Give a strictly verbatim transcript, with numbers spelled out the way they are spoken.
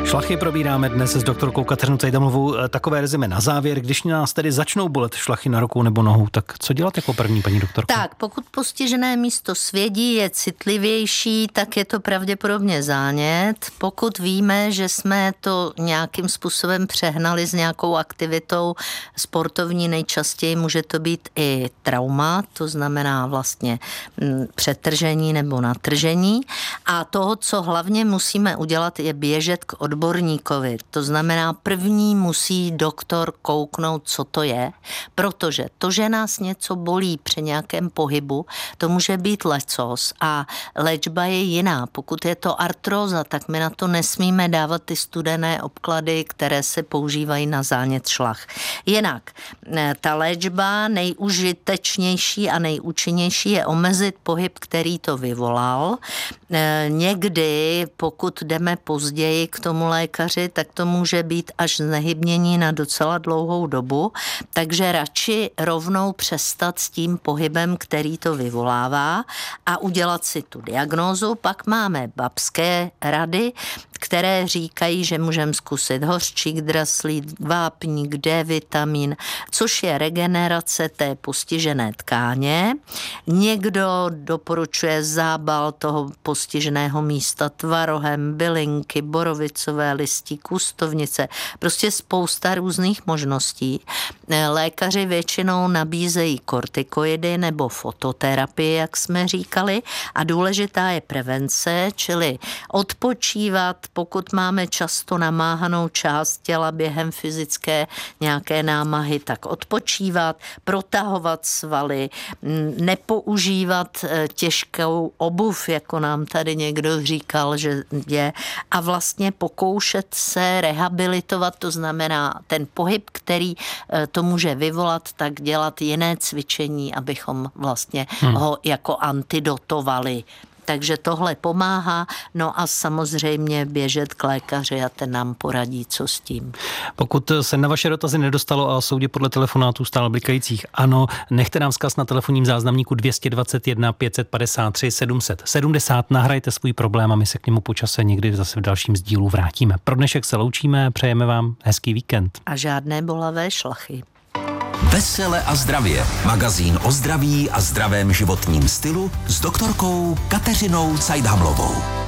Šlachy probíráme dnes s doktorkou Kateřinou Cajdamlovou. Takové rezime na závěr. Když nás tedy začnou bolet šlachy na rukou nebo nohu, tak co dělat jako první, paní doktorko? Tak, pokud postižené místo svědí je citlivější, tak je to pravděpodobně zánět. Pokud víme, že jsme to nějakým způsobem přehnali s nějakou aktivitou sportovní, nejčastěji může to být i trauma, to znamená vlastně přetržení nebo natržení. A toho, co hlavně musíme udělat, je běžet k odborníkovi. To znamená, první musí doktor kouknout, co to je, protože to, že nás něco bolí při nějakém pohybu, to může být lecos a léčba je jiná. Pokud je to artróza, tak my na to nesmíme dávat ty studené obklady, které se používají na zánět šlach. Jinak, ta léčba nejužitečnější a nejúčinnější je omezit pohyb, který to vyvolal. Někdy, pokud jdeme později k tomu lékaři, tak to může být až znehybnění na docela dlouhou dobu, takže radši rovnou přestat s tím pohybem, který to vyvolává a udělat si tu diagnózu. Pak máme babské rady, které říkají, že můžeme zkusit hořčík, draslík, vápník, D vitamin, což je regenerace té postižené tkáně. Někdo doporučuje zábal toho postiženého místa tvarohem, bylinky, borovicové listí, kustovnice, prostě spousta různých možností. Lékaři většinou nabízejí kortikoidy nebo fototerapii, jak jsme říkali, a důležitá je prevence, čili odpočívat, pokud máme často namáhanou část těla během fyzické nějaké námahy, tak odpočívat, protahovat svaly, nepoužívat těžkou obuv, jako nám tady někdo říkal, že je, a vlastně pokoušet se rehabilitovat, to znamená ten pohyb, který to může vyvolat, tak dělat jiné cvičení, abychom vlastně hmm. ho jako antidotovali. Takže tohle pomáhá, no a samozřejmě běžet k lékaři a ten nám poradí, co s tím. Pokud se na vaše dotazy nedostalo a soudě podle telefonátů stále blikajících ano, nechte nám vzkaz na telefonním záznamníku dvě stě dvacet jedna pět set padesát tři sedm set sedmdesát, nahrajte svůj problém a my se k němu po čase někdy zase v dalším sdílu vrátíme. Pro dnešek se loučíme, přejeme vám hezký víkend. A žádné bolavé šlachy. Vesele a zdravě. Magazín o zdraví a zdravém životním stylu s doktorkou Kateřinou Cajdamlovou.